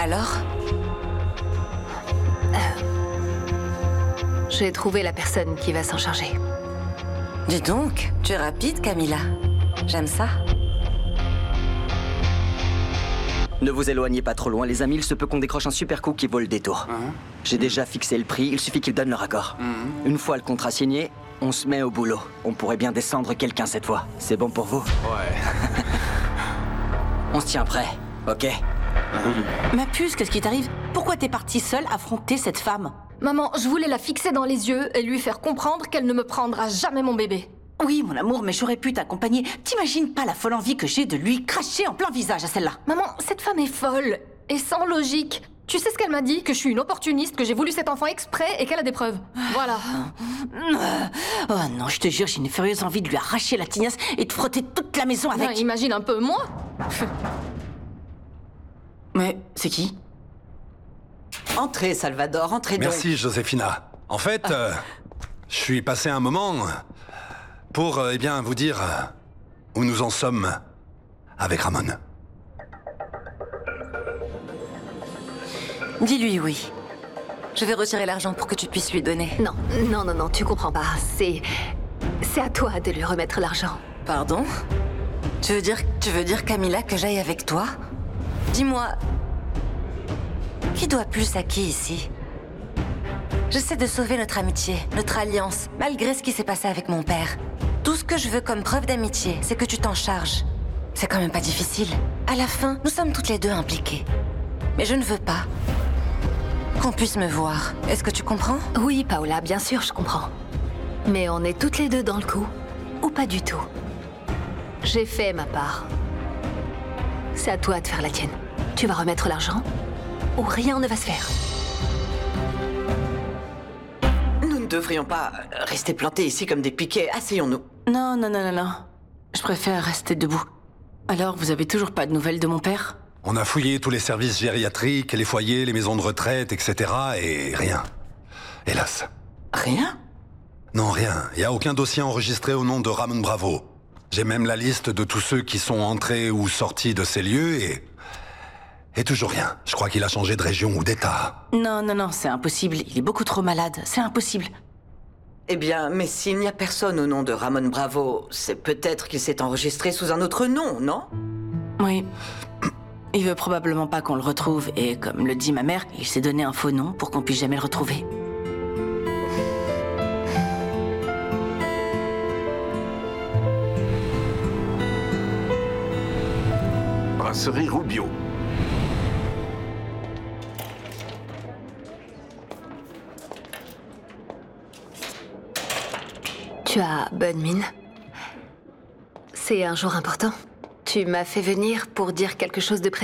Alors? J'ai trouvé la personne qui va s'en charger. Dis donc, tu es rapide, Camilla. J'aime ça. Ne vous éloignez pas trop loin, les amis, il se peut qu'on décroche un super coup qui vaut le détour. J'ai déjà fixé le prix, il suffit qu'ils donnent leur accord. Une fois le contrat signé, on se met au boulot. On pourrait bien descendre quelqu'un cette fois. C'est bon pour vous? Ouais. On se tient prêt, ok? Ma puce, qu'est-ce qui t'arrive? Pourquoi t'es partie seule affronter cette femme? Maman, je voulais la fixer dans les yeux et lui faire comprendre qu'elle ne me prendra jamais mon bébé. Oui, mon amour, mais j'aurais pu t'accompagner. T'imagines pas la folle envie que j'ai de lui cracher en plein visage à celle-là. Maman, cette femme est folle et sans logique. Tu sais ce qu'elle m'a dit? Que je suis une opportuniste, que j'ai voulu cet enfant exprès et qu'elle a des preuves. Voilà. Oh non, je te jure, j'ai une furieuse envie de lui arracher la tignasse et de frotter toute la maison avec. Non, imagine un peu moi. Mais c'est qui? Entrez, Salvador, entrez donc. Merci, Josefina. En fait, je suis passé un moment pour, eh bien, vous dire où nous en sommes avec Ramon. Dis-lui oui. Je vais retirer l'argent pour que tu puisses lui donner. Non, tu comprends pas. C'est à toi de lui remettre l'argent. Pardon? Tu veux dire, Camilla, que j'aille avec toi? Dis-moi, qui doit plus à qui ici? J'essaie de sauver notre amitié, notre alliance, malgré ce qui s'est passé avec mon père. Tout ce que je veux comme preuve d'amitié, c'est que tu t'en charges. C'est quand même pas difficile. À la fin, nous sommes toutes les deux impliquées. Mais je ne veux pas qu'on puisse me voir. Est-ce que tu comprends? Oui, Paola, bien sûr, je comprends. Mais on est toutes les deux dans le coup. Ou pas du tout. J'ai fait ma part. C'est à toi de faire la tienne. Tu vas remettre l'argent ou rien ne va se faire. Nous ne devrions pas rester plantés ici comme des piquets. Asseyons-nous. Non. Je préfère rester debout. Alors, vous avez toujours pas de nouvelles de mon père? On a fouillé tous les services gériatriques, les foyers, les maisons de retraite, etc. et rien. Hélas. Rien? Non, rien. Il n'y a aucun dossier enregistré au nom de Ramon Bravo. J'ai même la liste de tous ceux qui sont entrés ou sortis de ces lieux et toujours rien. Je crois qu'il a changé de région ou d'état. Non, c'est impossible. Il est beaucoup trop malade. C'est impossible. Eh bien, mais s'il n'y a personne au nom de Ramon Bravo, c'est peut-être qu'il s'est enregistré sous un autre nom, non? Oui. Il veut probablement pas qu'on le retrouve et, comme le dit ma mère, il s'est donné un faux nom pour qu'on puisse jamais le retrouver. Brasserie Rubio. Tu as bonne mine. C'est un jour important. Tu m'as fait venir pour dire quelque chose de précis.